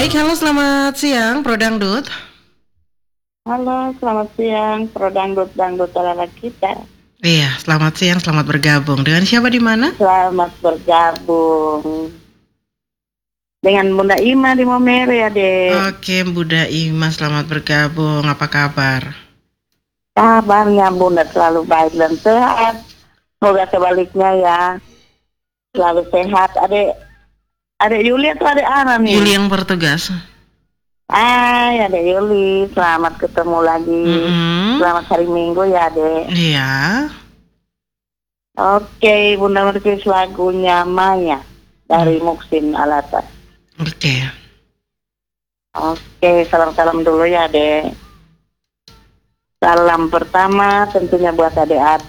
Baik, halo selamat siang Pro Dangdut. Halo, selamat siang, Pro Dangdut ala kita. Iya, selamat siang, selamat bergabung. Dengan siapa di mana? Selamat bergabung dengan Bunda Ima di Momere ya, Dek. Oke, Bunda Ima, selamat bergabung. Apa kabar? Kabarnya Bunda selalu baik dan sehat. Semoga sebaliknya ya, selalu sehat. Adek Yuli atau adek Ana nih? Yuli yang bertugas. Adek Yuli, selamat ketemu lagi. Selamat hari Minggu ya, Dek. Iya. Oke, Bunda merkis lagunya Maya dari Muksin Alatas. Oke, salam-salam dulu ya, Dek. Salam pertama tentunya buat adek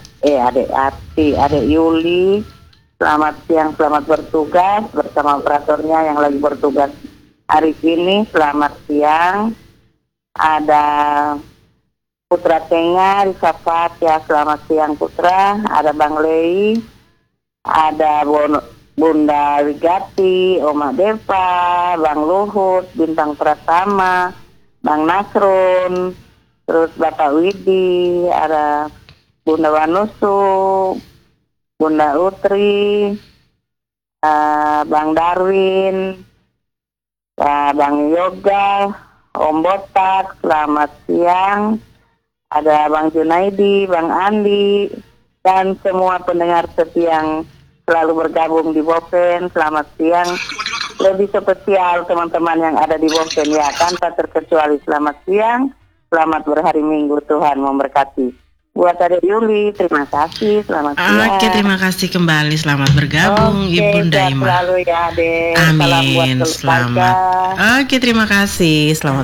Yuli. Selamat siang, selamat bertugas bersama operatornya yang lagi bertugas hari ini. Selamat siang. Ada Putra Tenga, Risafat ya, selamat siang Putra. Ada Bang Lei, ada Bunda Wigati, Oma Deva, Bang Luhut, Bintang Pratama, Bang Nasrun, terus Bapak Widi, ada Bunda Wanusu, Bunda Utri, Bang Darwin, Bang Yoga, Om Botak, selamat siang. Ada Bang Junaidi, Bang Andi, dan semua pendengar setia yang selalu bergabung di Bopen, selamat siang. Lebih spesial teman-teman yang ada di Bopen ya, tanpa terkecuali selamat siang, selamat berhari Minggu, Tuhan memberkati. Buat adek Yuli, terima kasih, selamat siang. Oke, terima kasih kembali, selamat bergabung Ibu Daima. Selalu ya, Dek. Amin, selamat. Oke, terima kasih, selamat